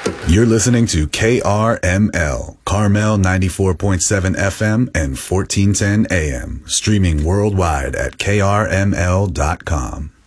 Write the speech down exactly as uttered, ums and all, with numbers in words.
You're listening to K R M L, Carmel ninety-four point seven F M and fourteen ten A M, streaming worldwide at K R M L dot com.